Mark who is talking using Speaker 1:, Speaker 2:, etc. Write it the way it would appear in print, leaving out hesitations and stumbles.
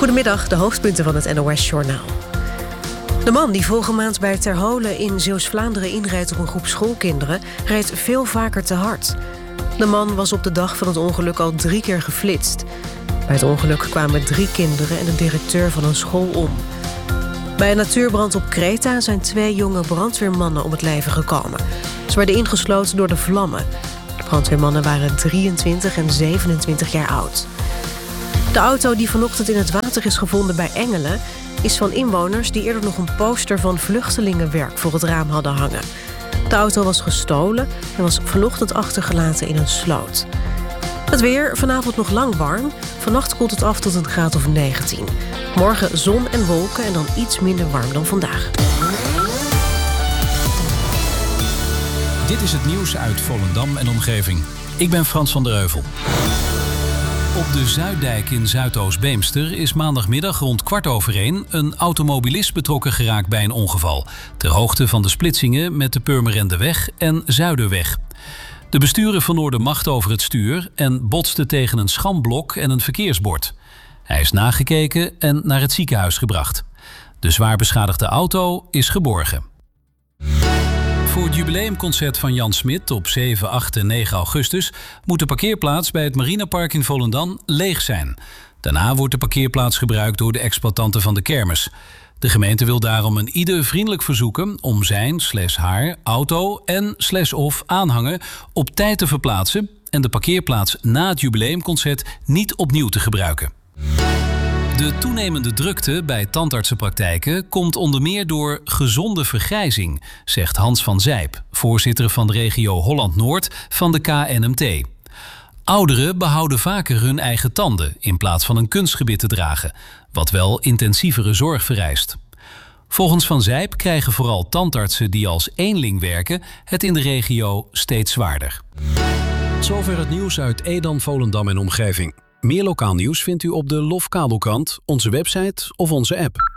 Speaker 1: Goedemiddag, de hoofdpunten van het NOS-journaal. De man die vorige maand bij Terholen in Zeeuws-Vlaanderen inrijdt op een groep schoolkinderen rijdt veel vaker te hard. De man was op de dag van het ongeluk al 3 keer geflitst. Bij het ongeluk kwamen 3 kinderen en de directeur van een school om. Bij een natuurbrand op Kreta zijn 2 jonge brandweermannen om het leven gekomen. Ze werden ingesloten door de vlammen. De brandweermannen waren 23 en 27 jaar oud. De auto die vanochtend in het water is gevonden bij Engelen is van inwoners die eerder nog een poster van vluchtelingenwerk voor het raam hadden hangen. De auto was gestolen en was vanochtend achtergelaten in een sloot. Het weer, vanavond nog lang warm. Vannacht koelt het af tot een graad of 19. Morgen zon en wolken en dan iets minder warm dan vandaag.
Speaker 2: Dit is het nieuws uit Volendam en omgeving. Ik ben Frans van der Heuvel. Op de Zuiddijk in Zuidoost-Beemster is maandagmiddag rond 1:15 een automobilist betrokken geraakt bij een ongeval. Ter hoogte van de splitsingen met de Purmerendeweg en Zuiderweg. De bestuurder verloor de macht over het stuur en botste tegen een schamblok en een verkeersbord. Hij is nagekeken en naar het ziekenhuis gebracht. De zwaar beschadigde auto is geborgen. Voor het jubileumconcert van Jan Smit op 7, 8 en 9 augustus... moet de parkeerplaats bij het Marinepark in Volendam leeg zijn. Daarna wordt de parkeerplaats gebruikt door de exploitanten van de kermis. De gemeente wil daarom een ieder vriendelijk verzoeken om zijn/haar auto en/of aanhanger op tijd te verplaatsen en de parkeerplaats na het jubileumconcert niet opnieuw te gebruiken. De toenemende drukte bij tandartsenpraktijken komt onder meer door gezonde vergrijzing, zegt Hans van Zijp, voorzitter van de regio Holland-Noord van de KNMT. Ouderen behouden vaker hun eigen tanden in plaats van een kunstgebit te dragen, wat wel intensievere zorg vereist. Volgens Van Zijp krijgen vooral tandartsen die als eenling werken het in de regio steeds zwaarder.
Speaker 3: Zover het nieuws uit Edam, Volendam en omgeving. Meer lokaal nieuws vindt u op de Lof Kabelkrant, onze website of onze app.